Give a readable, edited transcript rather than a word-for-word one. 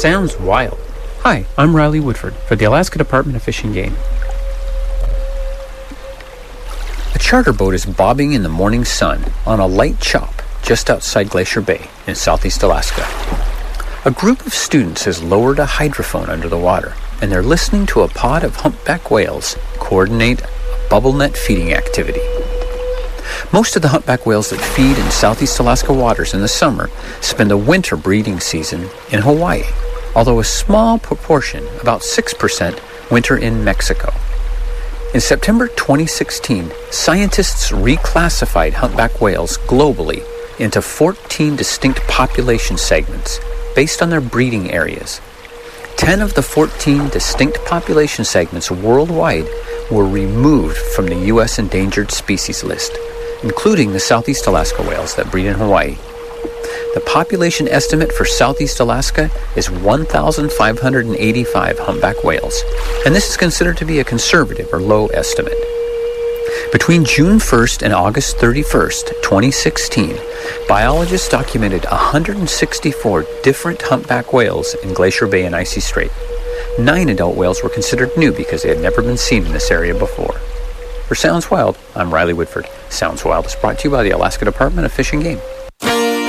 Sounds wild. Hi, I'm Riley Woodford for the Alaska Department of Fish and Game. A charter boat is bobbing in the morning sun on a light chop just outside Glacier Bay in southeast Alaska. A group of students has lowered a hydrophone under the water, and they're listening to a pod of humpback whales coordinate a bubble net feeding activity. Most of the humpback whales that feed in southeast Alaska waters in the summer spend the winter breeding season in Hawaii, although a small proportion, about 6%, winter in Mexico. In September 2016, scientists reclassified humpback whales globally into 14 distinct population segments based on their breeding areas. 10 of the 14 distinct population segments worldwide were removed from the U.S. endangered species list, including the southeast Alaska whales that breed in Hawaii. The population estimate for southeast Alaska is 1,585 humpback whales, and this is considered to be a conservative or low estimate. Between June 1st and August 31st, 2016, biologists documented 164 different humpback whales in Glacier Bay and Icy Strait. 9 adult whales were considered new because they had never been seen in this area before. For Sounds Wild, I'm Riley Woodford. Sounds Wild is brought to you by the Alaska Department of Fish and Game.